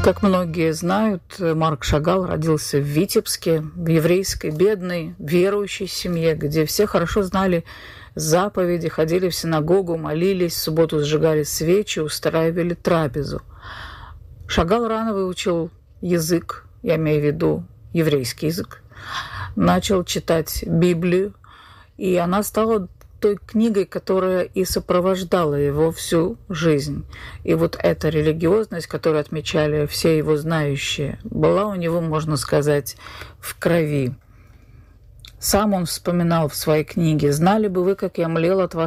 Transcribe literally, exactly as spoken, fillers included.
Как многие знают, Марк Шагал родился в Витебске, в еврейской, бедной, верующей семье, где все хорошо знали заповеди, ходили в синагогу, молились, в субботу сжигали свечи, устраивали трапезу. Шагал рано выучил язык, я имею в виду еврейский язык, начал читать Библию, и она стала той книгой, которая и сопровождала его всю жизнь. И вот эта религиозность, которую отмечали все его знающие, была у него, можно сказать, в крови. Сам он вспоминал в своей книге: «Знали бы вы, как я млел от вас